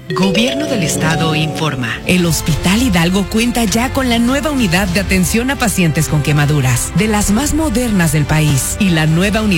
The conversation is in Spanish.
Gobierno del Estado informa. El Hospital Hidalgo cuenta ya con la nueva unidad de atención a pacientes con quemaduras, de las más modernas del país, y la nueva unidad